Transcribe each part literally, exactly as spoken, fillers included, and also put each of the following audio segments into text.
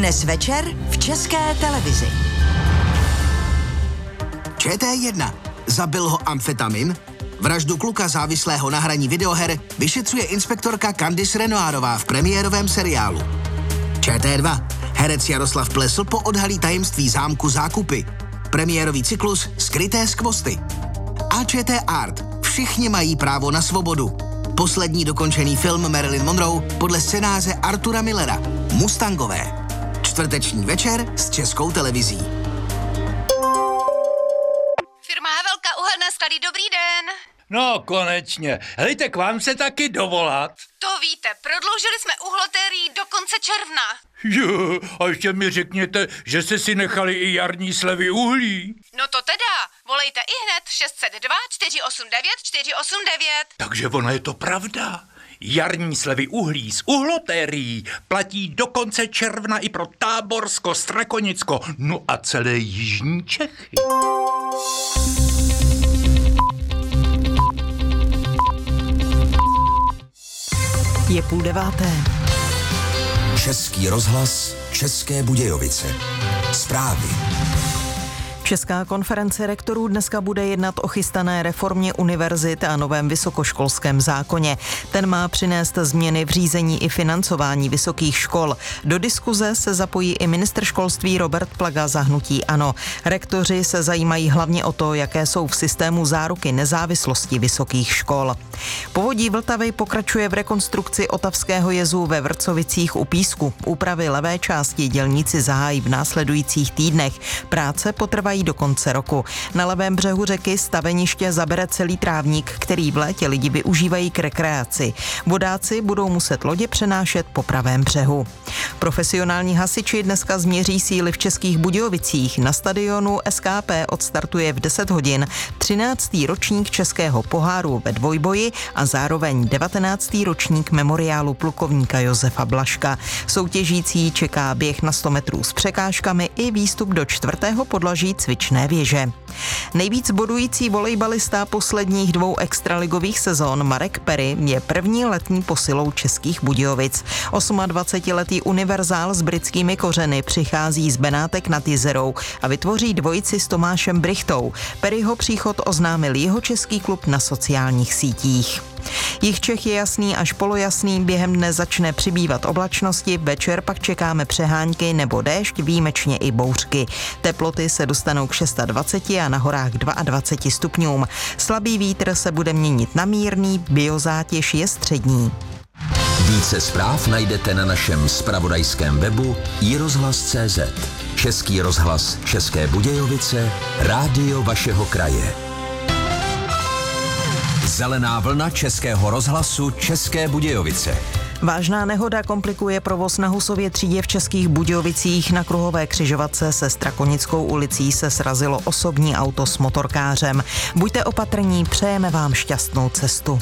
Dnes večer v České televizi. Č T jedna. Zabil ho amfetamin? Vraždu kluka závislého na hraní videoher vyšetřuje inspektorka Candice Renoirová v premiérovém seriálu. Č T dva. Herec Jaroslav Plesl poodhalí tajemství zámku Zákupy. Premiérový cyklus Skryté skvosty. A Č T Art. Všichni mají právo na svobodu. Poslední dokončený film Marilyn Monroe podle scénáře Artura Millera. Mustangové. Čtvrteční večer s Českou televizí. Firma Havelka Uhelné sklady, dobrý den. No, konečně. Hejte, k vám se taky dovolat. To víte, prodloužili jsme uhlotérii do konce června. Jo, a ještě mi řekněte, že jste si nechali i jarní slevy uhlí. No to teda, volejte i hned šest set dva čtyři osm devět čtyři osm devět. Takže ona je to pravda. Jarní slevy uhlí z uhlotérií platí do konce června i pro Táborsko, Strakonicko, no a celé jižní Čechy. Je půl deváté. Český rozhlas, České Budějovice. Zprávy. Česká konference rektorů dneska bude jednat o chystané reformě univerzit a novém vysokoškolském zákoně. Ten má přinést změny v řízení i financování vysokých škol. Do diskuze se zapojí i ministr školství Robert Plaga za hnutí ANO. Rektoři se zajímají hlavně o to, jaké jsou v systému záruky nezávislosti vysokých škol. Povodí Vltavy pokračuje v rekonstrukci Otavského jezu ve Vrcovicích u Písku. Úpravy levé části dělníci zahájí v následujících týdnech. Práce potrvají do konce roku. Na levém břehu řeky staveniště zabere celý trávník, který v létě lidi využívají k rekreaci. Vodáci budou muset lodě přenášet po pravém břehu. Profesionální hasiči dneska změří síly v Českých Budějovicích. Na stadionu S K P odstartuje v deset hodin třináctý ročník Českého poháru ve dvojboji a zároveň devatenáctý ročník memoriálu plukovníka Josefa Blažka. Soutěžící čeká běh na sto metrů s překážkami i výstup do čtvrtého podlaží cvičné věže. Nejvíc bodující volejbalista posledních dvou extraligových sezón Marek Perry je první letní posilou Českých Budějovic. dvacetiosmiletý univerzál s britskými kořeny přichází z Benátek nad Jizerou a vytvoří dvojici s Tomášem Brichtou. Perryho příchod oznámil jeho český klub na sociálních sítích. Jich Čech je jasný až polojasný, během dne začne přibývat oblačnosti, večer pak čekáme přehánky nebo déšť, výjimečně i bouřky. Teploty se dostanou k dvaceti šesti a na horách dvaceti dvou stupňům. Slabý vítr se bude měnit na mírný, biozátěž je střední. Více zpráv najdete na našem zpravodajském webu i rozhlas tečka cé zet. Český rozhlas České Budějovice, rádio vašeho kraje. Zelená vlna Českého rozhlasu České Budějovice. Vážná nehoda komplikuje provoz na Husově třídě v Českých Budějovicích. Na kruhové křižovatce se Strakonickou ulicí se srazilo osobní auto s motorkářem. Buďte opatrní, přejeme vám šťastnou cestu.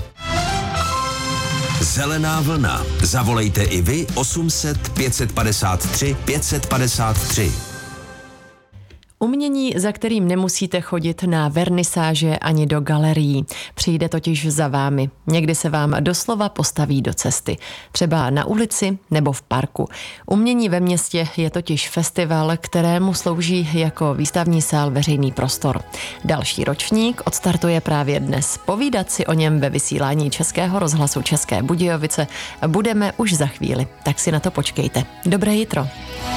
Zelená vlna. Zavolejte i vy osm set pět set padesát tři pět set padesát tři. Umění, za kterým nemusíte chodit na vernisáže ani do galerií. Přijde totiž za vámi. Někdy se vám doslova postaví do cesty. Třeba na ulici nebo v parku. Umění ve městě je totiž festival, kterému slouží jako výstavní sál veřejný prostor. Další ročník odstartuje právě dnes. Povídat si o něm ve vysílání Českého rozhlasu České Budějovice budeme už za chvíli. Tak si na to počkejte. Dobré jitro.